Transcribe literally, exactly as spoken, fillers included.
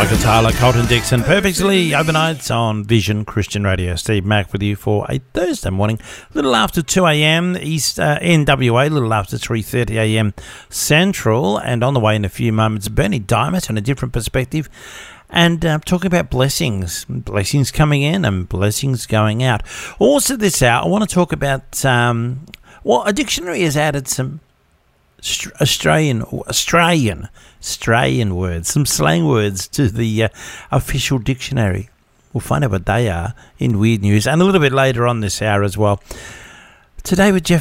Michael Taylor, Colton Dixon, perfectly overnights on Vision Christian Radio. Steve Mack with you for a Thursday morning, a little after two a.m. East uh, N W A, a little after three thirty a.m. Central, and on the way in a few moments, Bernie Diamond on a different perspective, and uh, talking about blessings, blessings coming in and blessings going out. Also this hour, I want to talk about, um, well, a dictionary has added some Australian, Australian, Australian words, some slang words to the uh, official dictionary. We'll find out what they are in Weird News, and a little bit later on this hour as well. Today with Jeff